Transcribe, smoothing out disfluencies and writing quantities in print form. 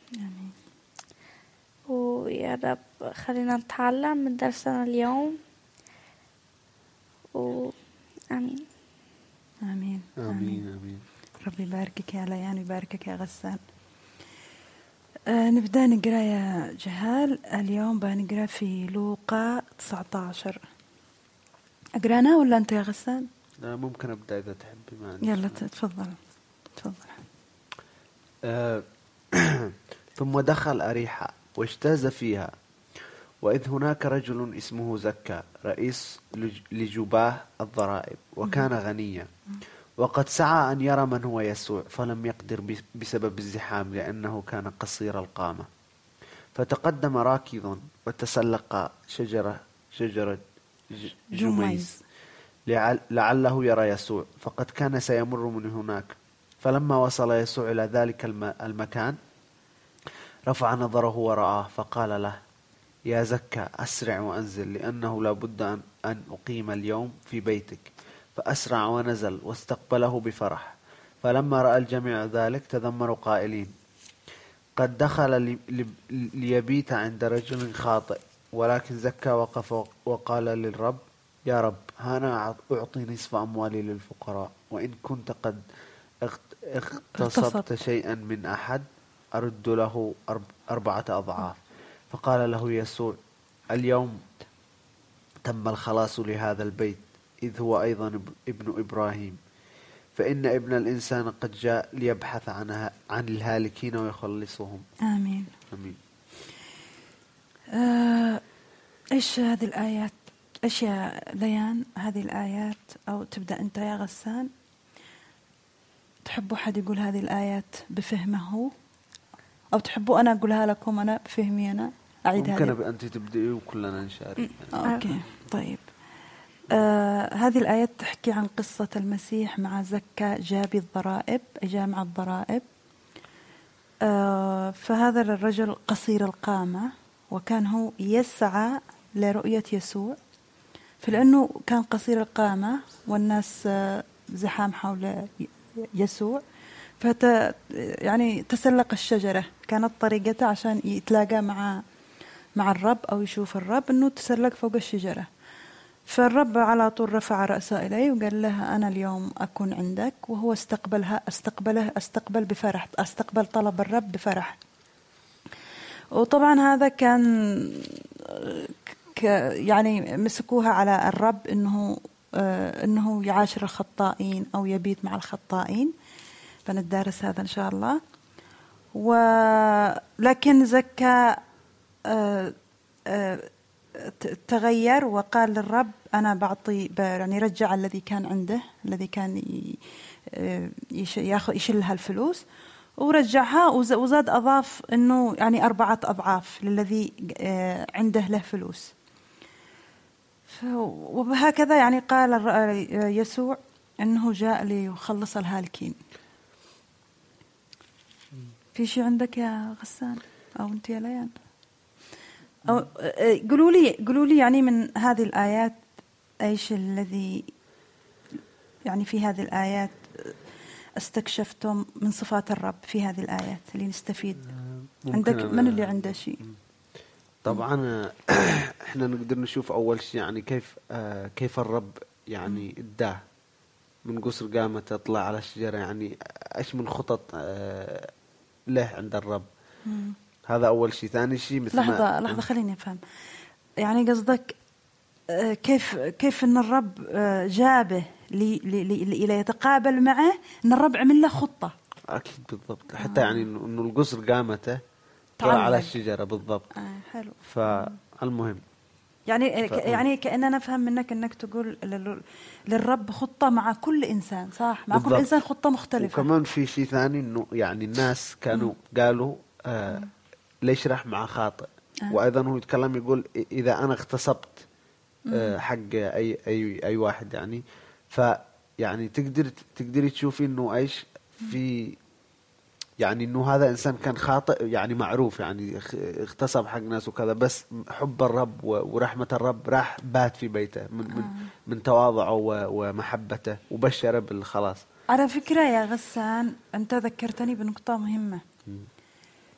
آمين. ويا رب خلينا نتعلم من درسنا اليوم. وآمين. آمين. آمين آمين. ربي يباركك يا ليان ويباركك يا غسان. نبدأ نقرأ يا جهال. اليوم بنقرأ في لوقا 19. أقرأنا ولا أنت يا غسان؟ لا ممكن أبدأ إذا تحبي معنا. يلا تفضل. ثم دخل أريحة واجتاز فيها، وإذ هناك رجل اسمه زكا رئيس لجباه الضرائب، وكان غنيا، وقد سعى أن يرى من هو يسوع، فلم يقدر بسبب الزحام لأنه كان قصير القامة. فتقدم راكضا وتسلق شجرة جميز لعله يرى يسوع، فقد كان سيمر من هناك. فلما وصل يسوع إلى ذلك المكان رفع نظره ورآه، فقال له: يا زكا، أسرع وأنزل، لأنه لا بد أن أقيم اليوم في بيتك. فأسرع ونزل واستقبله بفرح. فلما رأى الجميع ذلك تذمروا قائلين: قد دخل ليبيت عند رجل خاطئ. ولكن زكا وقف وقال للرب: يا رب، أنا أعطي نصف أموالي للفقراء، وإن كنت قد اغتصبت شيئا من أحد أرد له 4 أضعاف. فقال له يسوع: اليوم تم الخلاص لهذا البيت، إذ هو أيضا ابن إبراهيم. فإن ابن الإنسان قد جاء ليبحث عن الهالكين ويخلصهم. آمين. آمين. إيش هذه الآيات؟ إيش يا ليان هذه الآيات؟ أو تبدأ أنت يا غسان؟ تحبوا حد يقول هذه الآيات بفهمه، أو تحبوا أنا أقولها لكم أنا بفهمي أنا؟ أعيدها. ممكن أنت تبدأي وكلنا نشارك. أوكي طيب. هذه الآيات تحكي عن قصة المسيح مع زكا جابي الضرائب، جامع الضرائب. فهذا الرجل قصير القامة، وكان هو يسعى لرؤية يسوع، فلأنه كان قصير القامة والناس زحام حول يسوع، يعني تسلق الشجرة. كانت طريقته عشان يتلاقى مع الرب أو يشوف الرب، أنه تسلق فوق الشجرة. فالرب على طول رفع رأسه إليه وقال له: أنا اليوم أكون عندك. وهو استقبل بفرح، استقبل طلب الرب بفرح. وطبعا هذا كان يعني مسكوها على الرب إنه يعاشر الخطائين أو يبيت مع الخطائين. فندرس هذا إن شاء الله. ولكن زكا تغير وقال للرب: أنا بعطي، يعني رجع الذي كان عنده، الذي كان يشلها الفلوس، ورجعها وزاد أضاف إنه يعني 4 أضعاف للذي عنده له فلوس. وهكذا يعني قال يسوع إنه جاء ليخلص الهالكين. في شيء عندك يا غسان أو أنت يا ليان؟ أو قولوا لي يعني من هذه الآيات إيش الذي يعني في هذه الآيات استكشفتم من صفات الرب في هذه الآيات اللي نستفيد. عندك من اللي عنده شيء؟ طبعا احنا نقدر نشوف أول شيء يعني كيف الرب يعني اداه من قصر قامة تطلع على الشجرة، يعني ايش من خطط له عند الرب. هذا أول شيء. ثاني شيء مثل لحظة خليني أفهم. يعني قصدك كيف إن الرب جابه إلى يتقابل معه، إن الرب عمل له خطة. أكيد بالضبط. حتى يعني إنه القصر قامته طلع على الشجرة بالضبط. حلو. فالمهم يعني كأننا نفهم منك إنك تقول للرب خطة مع كل إنسان، صح؟ مع بالضبط. كل إنسان خطة مختلفة. وكمان في شيء ثاني إنه يعني الناس كانوا قالوا ليش راح مع خاطئ. وأيضا هو يتكلم يقول إذا أنا اغتصبت حق أي واحد، يعني فيعني تقدري تشوفي إنه إيش في، يعني إنه هذا إنسان كان خاطئ يعني معروف، يعني اغتصب حق ناس وكذا، بس حب الرب ورحمة الرب راح بات في بيته من تواضعه ومحبته وبشر بالخلاص. على فكرة يا غسان، أنت ذكرتني بنقطة مهمة.